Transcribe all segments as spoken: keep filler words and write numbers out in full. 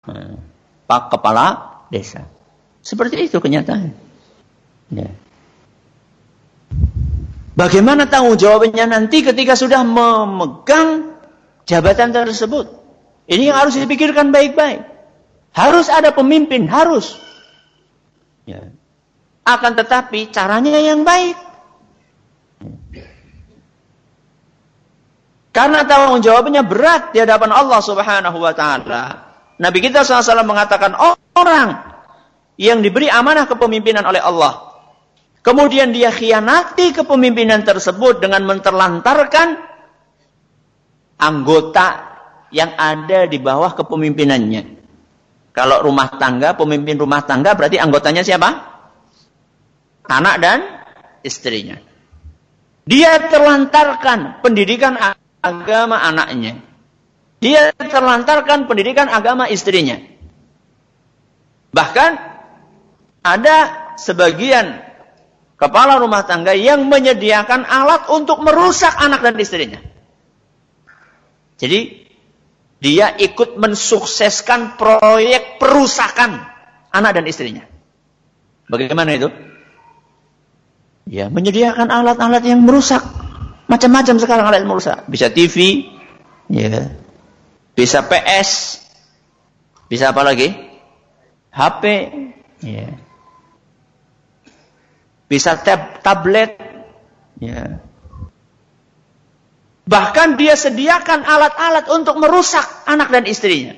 Pak Kepala Desa. Seperti itu kenyataan. Ya. Bagaimana tanggung jawabnya nanti ketika sudah memegang jabatan tersebut? Ini yang harus dipikirkan baik-baik. Harus ada pemimpin, harus. Ya. Akan tetapi caranya yang baik. Karena tanggung jawabnya berat di hadapan Allah Subhanahu wa taala. Nabi kita shallallahu alaihi wasallam mengatakan, orang yang diberi amanah kepemimpinan oleh Allah, kemudian dia khianati kepemimpinan tersebut dengan menterlantarkan anggota yang ada di bawah kepemimpinannya. Kalau rumah tangga, pemimpin rumah tangga berarti anggotanya siapa? Anak dan istrinya. Dia terlantarkan pendidikan agama anaknya. Dia terlantarkan pendidikan agama istrinya. Bahkan ada sebagian kepala rumah tangga yang menyediakan alat untuk merusak anak dan istrinya. Jadi dia ikut mensukseskan proyek perusakan anak dan istrinya. Bagaimana itu? Ya, menyediakan alat-alat yang merusak. Macam-macam sekarang alat merusak. Bisa T V, ya. Bisa P S, bisa apa lagi? H P, ya. Bisa tab tablet, ya. Bahkan dia sediakan alat-alat untuk merusak anak dan istrinya.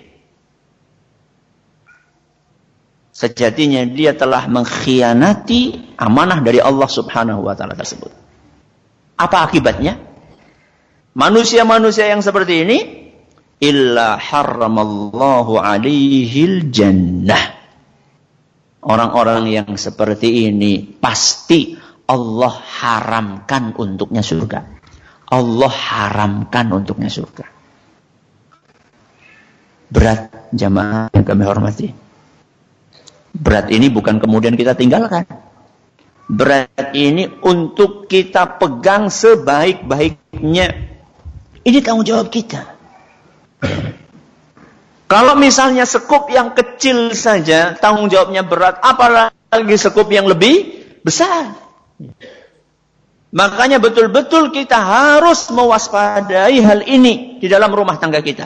Sejatinya dia telah mengkhianati amanah dari Allah Subhanahu wa taala tersebut. Apa akibatnya? Manusia-manusia yang seperti ini, illa harramallahu alaihil jannah. Orang-orang yang seperti ini pasti Allah haramkan untuknya surga. Allah haramkan untuknya surga. Berat jamaah yang kami hormati. Berat ini bukan kemudian kita tinggalkan. Berat ini untuk kita pegang sebaik-baiknya. Ini tanggung jawab kita. Kalau misalnya sekup yang kecil saja tanggung jawabnya berat, apalagi sekup yang lebih besar. Makanya betul-betul kita harus mewaspadai hal ini di dalam rumah tangga kita.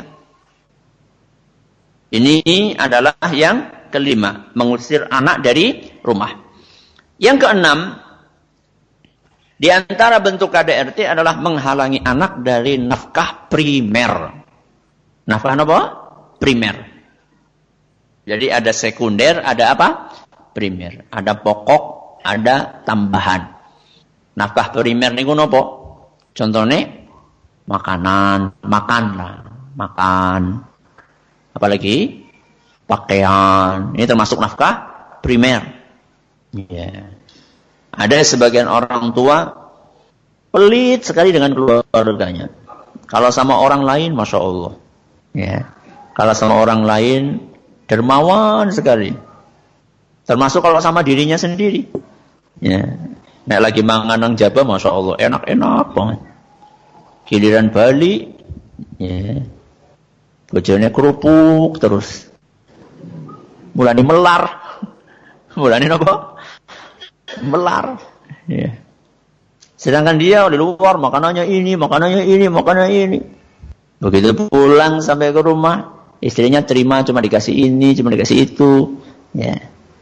Ini adalah yang kelima, mengusir anak dari rumah. Yang keenam, di antara bentuk K D R T adalah menghalangi anak dari nafkah primer. Nafkah apa? Primer. Jadi ada sekunder, ada apa? Primer. Ada pokok, ada tambahan. Nafkah primer niku napa? Contohnya makanan, makan lah, makan. Apalagi pakaian. Ini termasuk nafkah primer. Ya. Ada sebagian orang tua pelit sekali dengan keluarganya. Kalau sama orang lain, masya Allah. Ya. Kalau sama orang lain, dermawan sekali. Termasuk kalau sama dirinya sendiri. Ya. Nek lagi mangan nang jaba, masya Allah, enak-enak banget. Giliran Bali, ya. Bojone kerupuk terus. Mulane melar. Mulane apa? Melar. Ya. Sedangkan dia di luar makanannya ini, makanannya ini, makanannya ini. Begitu pulang sampai ke rumah, istrinya terima cuma dikasih ini, cuma dikasih itu. Ya.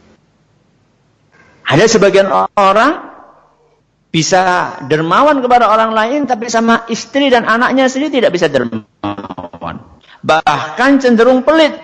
Ada sebagian orang bisa dermawan kepada orang lain, tapi sama istri dan anaknya sendiri tidak bisa dermawan. Bahkan cenderung pelit.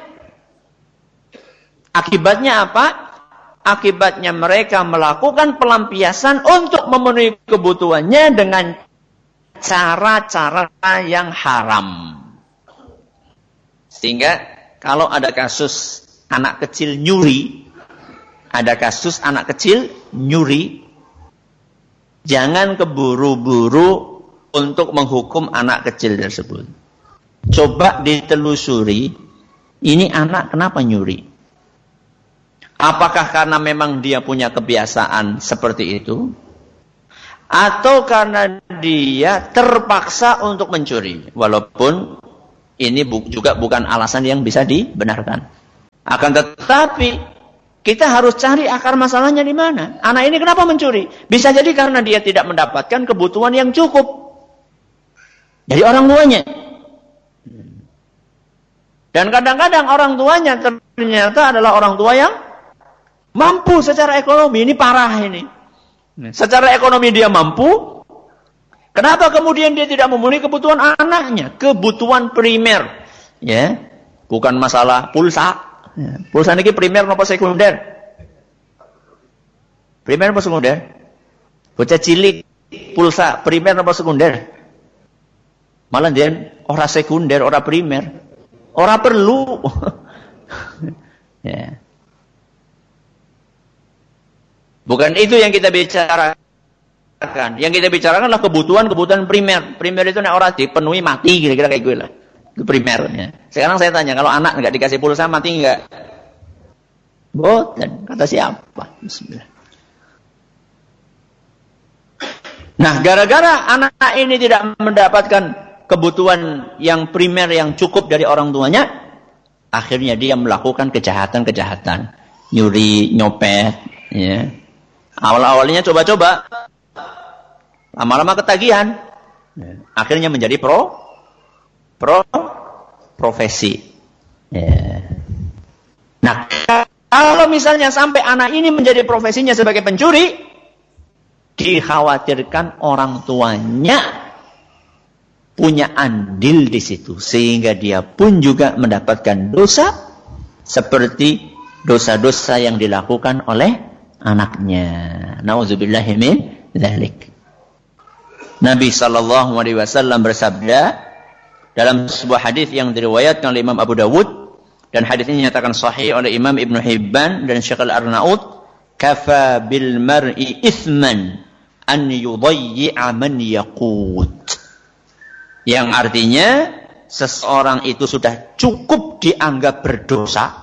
Akibatnya apa? Akibatnya mereka melakukan pelampiasan untuk memenuhi kebutuhannya dengan cara-cara yang haram. Sehingga kalau ada kasus anak kecil nyuri, ada kasus anak kecil nyuri, jangan keburu-buru untuk menghukum anak kecil tersebut. Coba ditelusuri, ini anak kenapa nyuri? Apakah karena memang dia punya kebiasaan seperti itu? Atau karena dia terpaksa untuk mencuri? Walaupun ini juga bukan alasan yang bisa dibenarkan. Akan tetapi kita harus cari akar masalahnya di mana. Anak ini kenapa mencuri? Bisa jadi karena dia tidak mendapatkan kebutuhan yang cukup dari orang tuanya. Dan kadang-kadang orang tuanya ternyata adalah orang tua yang mampu secara ekonomi. Ini parah ini. Secara ekonomi dia mampu. Kenapa kemudian dia tidak memenuhi kebutuhan anaknya? Kebutuhan primer. Ya, bukan masalah pulsa. Ya. Pulsa ini primer apa sekunder? Primer apa sekunder? Bocah cilik pulsa primer apa sekunder? Malah dia ora sekunder, ora primer. Ora perlu. Ya. Bukan itu yang kita bicarakan. Yang kita bicarakan adalah kebutuhan-kebutuhan primer. Primer itu nek ora dipenuhi mati, kira-kira kayak gue lah. Itu primernya. Sekarang saya tanya, kalau anak nggak dikasih pulsa mati nggak? Boten. Kata siapa? Bismillah. Nah, gara-gara anak ini tidak mendapatkan kebutuhan yang primer yang cukup dari orang tuanya, akhirnya dia melakukan kejahatan-kejahatan, nyuri, nyopet, ya. Awal-awalnya coba-coba, lama-lama ketagihan, akhirnya menjadi pro, pro, profesi. Ya. Nah, kalau misalnya sampai anak ini menjadi profesinya sebagai pencuri, dikhawatirkan orang tuanya punya andil di situ, sehingga dia pun juga mendapatkan dosa seperti dosa-dosa yang dilakukan oleh anaknya. Nauzubillahi min dzalik. Nabi sallallahu alaihi wasallam bersabda dalam sebuah hadis yang diriwayatkan oleh Imam Abu Dawud, dan hadis ini dinyatakan sahih oleh Imam Ibnu Hibban dan Syekh Al-Arnaud, kafa bil mar'i ithman an yudayyi'a man yaqut. Yang artinya seseorang itu sudah cukup dianggap berdosa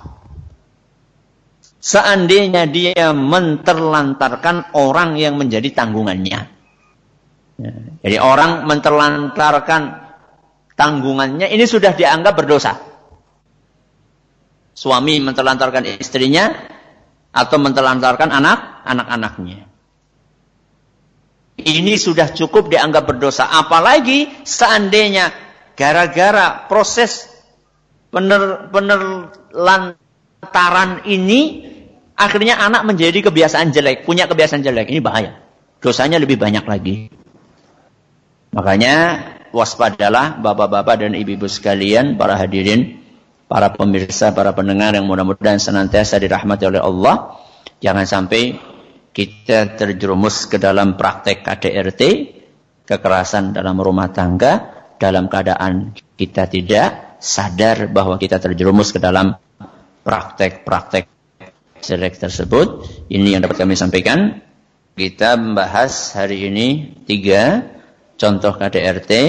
seandainya dia menterlantarkan orang yang menjadi tanggungannya. Jadi orang menterlantarkan tanggungannya ini sudah dianggap berdosa. Suami menterlantarkan istrinya atau menterlantarkan anak anak-anaknya. Ini sudah cukup dianggap berdosa. Apalagi seandainya gara-gara proses pener, penerlantaran ini, akhirnya anak menjadi kebiasaan jelek, punya kebiasaan jelek. Ini bahaya. Dosanya lebih banyak lagi. Makanya waspadalah bapak-bapak dan ibu-ibu sekalian, para hadirin, para pemirsa, para pendengar yang mudah-mudahan senantiasa dirahmati oleh Allah. Jangan sampai kita terjerumus ke dalam praktek K D R T, kekerasan dalam rumah tangga, dalam keadaan kita tidak sadar bahwa kita terjerumus ke dalam praktek-praktek jelek tersebut. Ini yang dapat kami sampaikan. Kita membahas hari ini tiga contoh K D R T.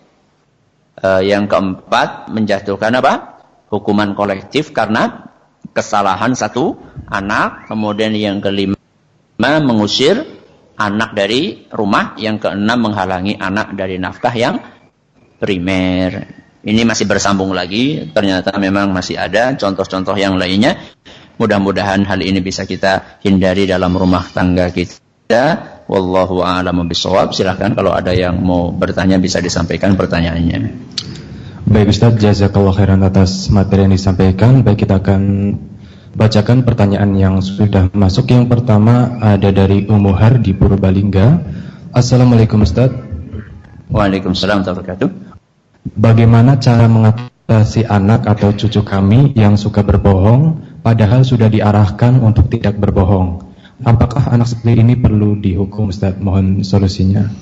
Uh, yang keempat, menjatuhkan apa? Hukuman kolektif karena kesalahan satu anak. Kemudian yang kelima, mengusir anak dari rumah. Yang keenam, menghalangi anak dari nafkah yang primer. Ini masih bersambung lagi. Ternyata memang masih ada contoh-contoh yang lainnya. Mudah-mudahan hal ini bisa kita hindari dalam rumah tangga kita. Wallahu a'lamu bishawab. Silakan kalau ada yang mau bertanya bisa disampaikan pertanyaannya. Baik Ustaz, jazakallahu khairan atas materi yang disampaikan. Baik, kita akan bacakan pertanyaan yang sudah masuk. Yang pertama ada dari Umuhar di Purbalingga. Assalamualaikum Ustaz. Waalaikumsalam warahmatullahi wabarakatuh. Bagaimana cara mengatasi anak atau cucu kami yang suka berbohong padahal sudah diarahkan untuk tidak berbohong? Apakah anak seperti ini perlu dihukum Ustaz? Mohon solusinya.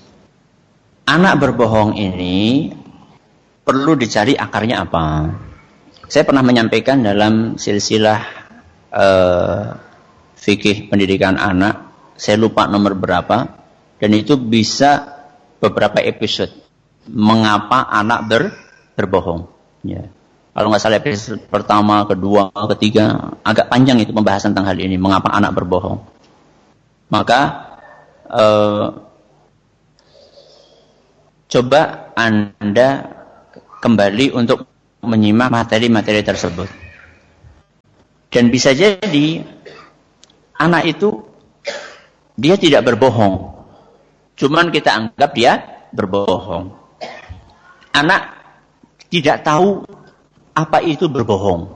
Anak berbohong ini perlu dicari akarnya apa. Saya pernah menyampaikan dalam silsilah uh, fikih pendidikan anak, saya lupa nomor berapa, dan itu bisa beberapa episode. Mengapa anak ber, berbohong? Ya. Kalau nggak salah episode pertama, kedua, ketiga, agak panjang itu pembahasan tentang hal ini. Mengapa anak berbohong? Maka uh, coba Anda kembali untuk menyimak materi-materi tersebut. Dan bisa jadi anak itu dia tidak berbohong. Cuman kita anggap dia berbohong. Anak tidak tahu apa itu berbohong.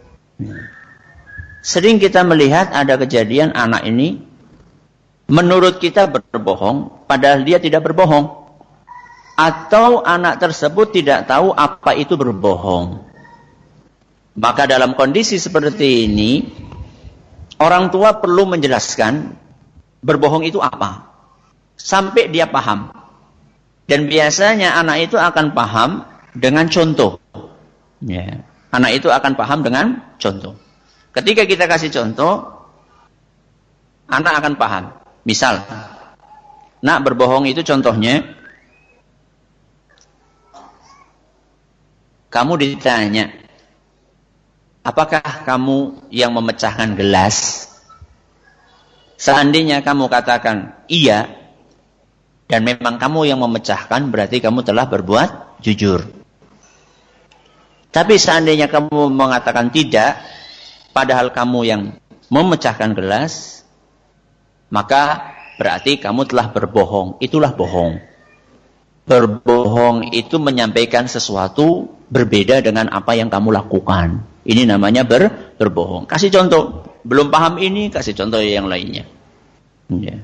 Sering kita melihat ada kejadian anak ini menurut kita berbohong, padahal dia tidak berbohong. Atau anak tersebut tidak tahu apa itu berbohong. Maka dalam kondisi seperti ini, orang tua perlu menjelaskan berbohong itu apa. Sampai dia paham. Dan biasanya anak itu akan paham dengan contoh. Ya. Anak itu akan paham dengan contoh. Ketika kita kasih contoh, anak akan paham. Misal, nak berbohong itu contohnya, kamu ditanya, apakah kamu yang memecahkan gelas? Seandainya kamu katakan iya, dan memang kamu yang memecahkan, berarti kamu telah berbuat jujur. Tapi seandainya kamu mengatakan tidak, padahal kamu yang memecahkan gelas, maka berarti kamu telah berbohong. Itulah bohong. Berbohong itu menyampaikan sesuatu berbeda dengan apa yang kamu lakukan. Ini namanya ber, berbohong. Kasih contoh. Belum paham ini, kasih contoh yang lainnya. Ya.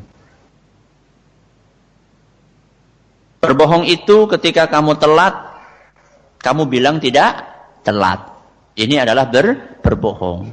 Berbohong itu ketika kamu telat, kamu bilang tidak telat. Ini adalah ber, berbohong.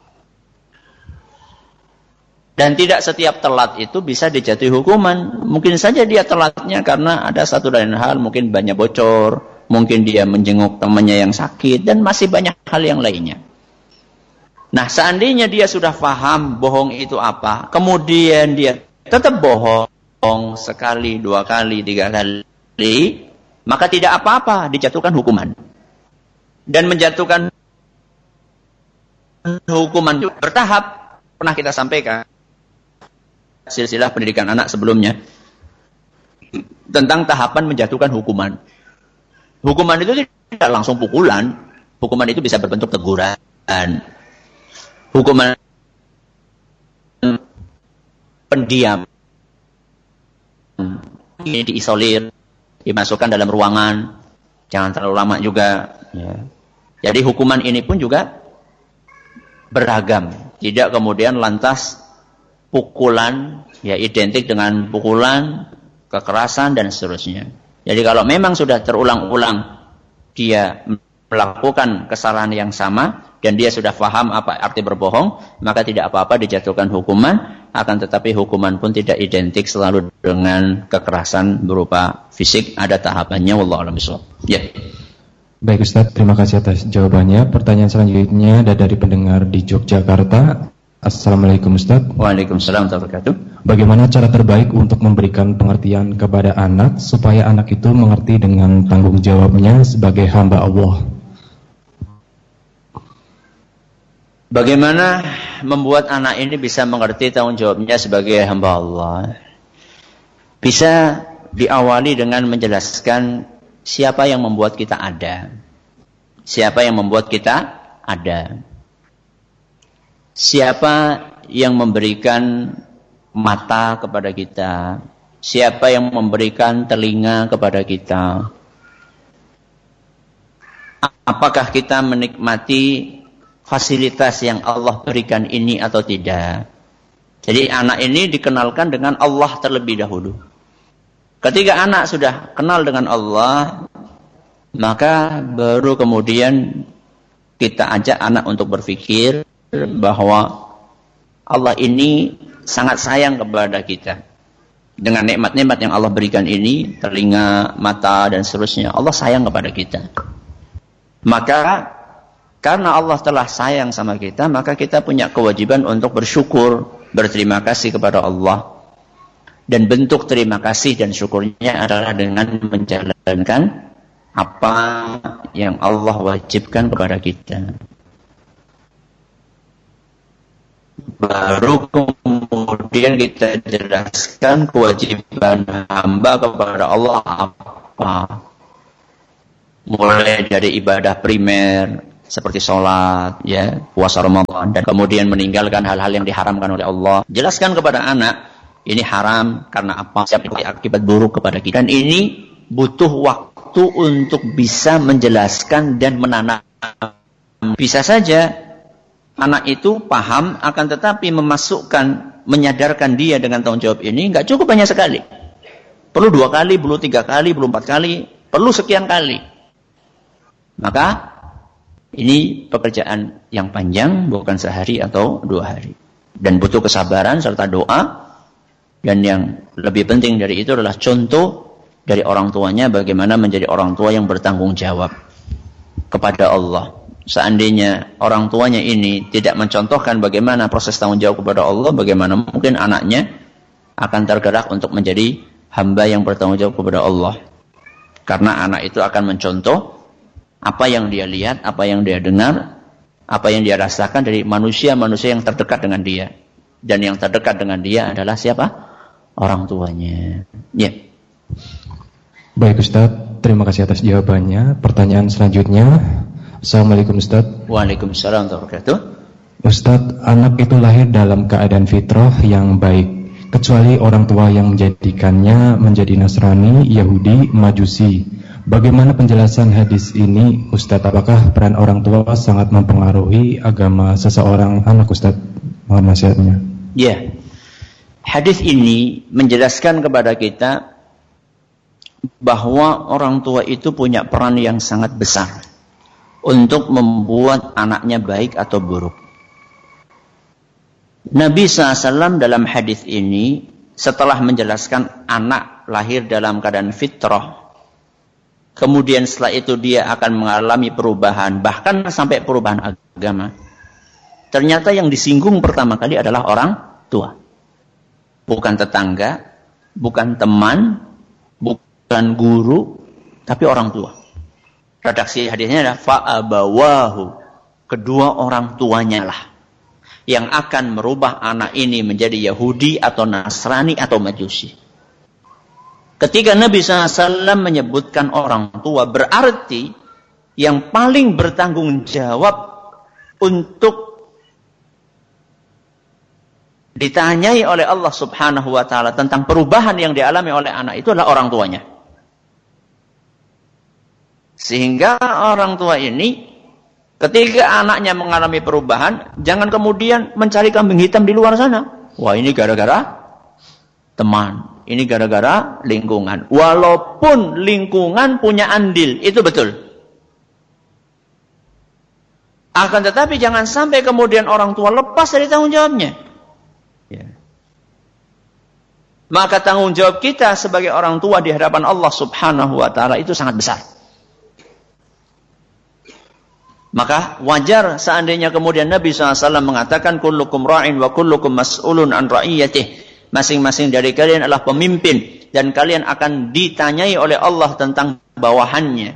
Dan tidak setiap telat itu bisa dijatuhi hukuman. Mungkin saja dia telatnya karena ada satu dan lain hal, mungkin banyak bocor, mungkin dia menjenguk temannya yang sakit, dan masih banyak hal yang lainnya. Nah, seandainya dia sudah paham bohong itu apa, kemudian dia tetap bohong sekali, dua kali, tiga kali, maka tidak apa-apa dijatuhkan hukuman. Dan menjatuhkan hukuman itu bertahap. Pernah kita sampaikan silsilah pendidikan anak sebelumnya tentang tahapan menjatuhkan hukuman. Hukuman itu tidak langsung pukulan. Hukuman itu bisa berbentuk teguran. Hukuman pendiam. Ini diisolir, dimasukkan dalam ruangan. Jangan terlalu lama juga. Ya. Jadi hukuman ini pun juga beragam. Tidak kemudian lantas pukulan, ya identik dengan pukulan, kekerasan, dan seterusnya. Jadi kalau memang sudah terulang-ulang dia melakukan kesalahan yang sama, dan dia sudah paham apa arti berbohong, maka tidak apa-apa dijatuhkan hukuman, akan tetapi hukuman pun tidak identik selalu dengan kekerasan berupa fisik, ada tahapannya. Wallahu a'lam bishawab. Ya. Baik Ustaz, terima kasih atas jawabannya. Pertanyaan selanjutnya ada dari pendengar di Yogyakarta. Assalamualaikum Ustaz. Waalaikumsalam warahmatullahi wabarakatuh. Bagaimana cara terbaik untuk memberikan pengertian kepada anak supaya anak itu mengerti dengan tanggung jawabnya sebagai hamba Allah? Bagaimana membuat anak ini bisa mengerti tanggung jawabnya sebagai hamba Allah? Bisa diawali dengan menjelaskan siapa yang membuat kita ada. Siapa yang membuat kita ada. Siapa yang memberikan mata kepada kita. Siapa yang memberikan telinga kepada kita. Apakah kita menikmati fasilitas yang Allah berikan ini atau tidak. Jadi anak ini dikenalkan dengan Allah terlebih dahulu. Ketika anak sudah kenal dengan Allah, maka baru kemudian kita ajak anak untuk berpikir bahwa Allah ini sangat sayang kepada kita. Dengan nikmat-nikmat yang Allah berikan ini, telinga, mata, dan seterusnya, Allah sayang kepada kita. Maka karena Allah telah sayang sama kita, maka kita punya kewajiban untuk bersyukur, berterima kasih kepada Allah. Dan bentuk terima kasih dan syukurnya adalah dengan menjalankan apa yang Allah wajibkan kepada kita. Baru kemudian kita jelaskan kewajiban hamba kepada Allah apa. Mulai dari ibadah primer, seperti sholat, ya, puasa Ramadan, dan kemudian meninggalkan hal-hal yang diharamkan oleh Allah. Jelaskan kepada anak, ini haram karena apa, siapa akibat buruk kepada kita. Dan ini butuh waktu untuk bisa menjelaskan dan menanam. Bisa saja anak itu paham, akan tetapi memasukkan, menyadarkan dia dengan tanggung jawab ini nggak cukup hanya sekali. Perlu dua kali, perlu tiga kali, perlu empat kali, perlu sekian kali. Maka ini pekerjaan yang panjang, bukan sehari atau dua hari. Dan butuh kesabaran serta doa. Dan yang lebih penting dari itu adalah contoh dari orang tuanya bagaimana menjadi orang tua yang bertanggung jawab kepada Allah. Seandainya orang tuanya ini tidak mencontohkan bagaimana proses tanggung jawab kepada Allah, bagaimana mungkin anaknya akan tergerak untuk menjadi hamba yang bertanggung jawab kepada Allah. Karena anak itu akan mencontoh apa yang dia lihat, apa yang dia dengar, apa yang dia rasakan dari manusia-manusia yang terdekat dengan dia. Dan yang terdekat dengan dia adalah siapa? Orang tuanya. Ya. Yeah. Baik Ustaz, terima kasih atas jawabannya. Pertanyaan selanjutnya. Assalamualaikum Ustaz. Waalaikumsalam warahmatullahi wabarakatuh. Ustaz, anak itu lahir dalam keadaan fitrah yang baik, kecuali orang tua yang menjadikannya menjadi Nasrani, Yahudi, Majusi. Bagaimana penjelasan hadis ini, Ustaz? Apakah peran orang tua sangat mempengaruhi agama seseorang anak, Ustaz? Mohon nasihatnya. Ya, hadis ini menjelaskan kepada kita bahwa orang tua itu punya peran yang sangat besar untuk membuat anaknya baik atau buruk. Nabi shallallahu alaihi wasallam dalam hadis ini setelah menjelaskan anak lahir dalam keadaan fitrah, kemudian setelah itu dia akan mengalami perubahan, bahkan sampai perubahan agama. Ternyata yang disinggung pertama kali adalah orang tua. Bukan tetangga, bukan teman, bukan guru, tapi orang tua. Redaksi hadisnya adalah fa'abawahu. Kedua orang tuanya lah yang akan merubah anak ini menjadi Yahudi atau Nasrani atau Majusi. Ketika Nabi shallallahu alaihi wasallam menyebutkan orang tua, berarti yang paling bertanggung jawab untuk ditanyai oleh Allah Subhanahu wa taala tentang perubahan yang dialami oleh anak itu adalah orang tuanya. Sehingga orang tua ini ketika anaknya mengalami perubahan, jangan kemudian mencari kambing hitam di luar sana. Wah, ini gara-gara teman, ini gara-gara lingkungan. Walaupun lingkungan punya andil, itu betul. Akan tetapi jangan sampai kemudian orang tua lepas dari tanggung jawabnya. Ya. Maka tanggung jawab kita sebagai orang tua di hadapan Allah Subhanahu wa taala itu sangat besar. Maka wajar seandainya kemudian Nabi shallallahu alaihi wasallam mengatakan kullukum ra'in wa kullukum mas'ulun an ra'iyatih. Masing-masing dari kalian adalah pemimpin dan kalian akan ditanyai oleh Allah tentang bawahannya.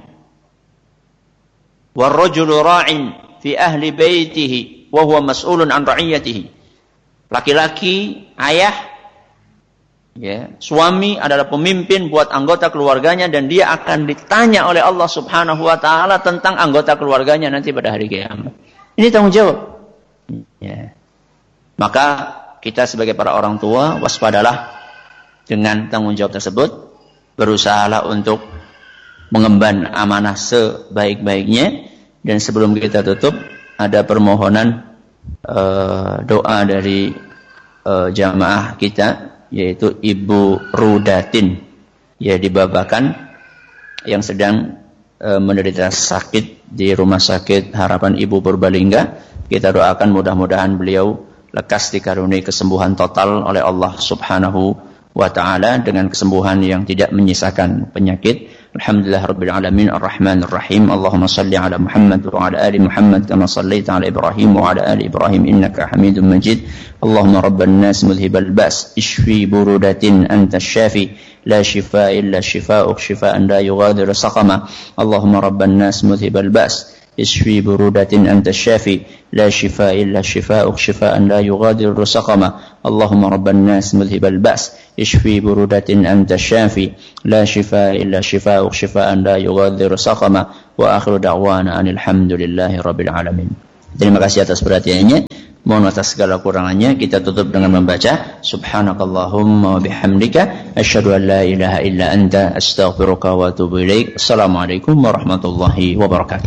Warrajulu ra'in fi ahli baitihi wa huwa mas'ulun an ra'iyatihi. Laki-laki, ayah, ya, suami adalah pemimpin buat anggota keluarganya dan dia akan ditanya oleh Allah Subhanahu wa taala tentang anggota keluarganya nanti pada hari kiamat. Ini tanggung jawab. Ya. Maka kita sebagai para orang tua waspadalah dengan tanggung jawab tersebut, berusahalah untuk mengemban amanah sebaik-baiknya. Dan sebelum kita tutup, ada permohonan Uh, doa dari uh, jamaah kita, yaitu Ibu Rudatin ya di Babakan yang sedang uh, menderita sakit di Rumah Sakit Harapan Ibu Purbalingga. Kita doakan mudah-mudahan beliau lekas dikaruniai kesembuhan total oleh Allah Subhanahu wa taala dengan kesembuhan yang tidak menyisakan penyakit. Alhamdulillah Rabbil Alamin Ar-Rahman Ar-Rahim. Allahumma salli ala Muhammad wa ala ali Muhammad kama sallaita ala Ibrahim wa ala ali Ibrahim innaka Hamidum Majid. Allahumma Rabban nas mudhibal ba's ishfi burudatin anta syafi la shifaa illa shifaa'uk shifaa'an la yughadiru saqama. Allahumma Rabban nas mudhibal ba's ishfi burudatin anta syafi la shifaa illa shifaa'uk shifaa'an la yughadiru saqama. Allahumma Rabban nas mudhibal ba's ishfi burudatin anta syafi la shifaa illa shifaa'uk shifaa'an la yughadiru saqama. Wa akhiru da'wana anil hamdulillahi rabbil alamin. Terima kasih atas perhatiannya. Mohon atas segala kurangannya. Kita tutup dengan membaca subhanakallahumma wa bihamdika asyhadu an la ilaha illa anta astaghfiruka wa atubu ilaik. Assalamualaikum warahmatullahi wabarakatuh.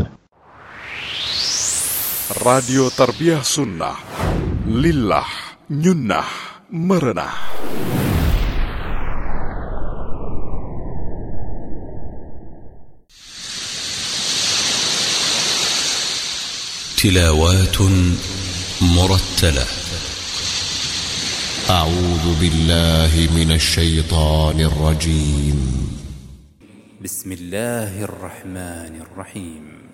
Radio Tarbiyah Sunnah, lillah, nyunnah, merenah. تلاوات مرتلة. أعوذ بالله من الشيطان الرجيم. بسم الله الرحمن الرحيم.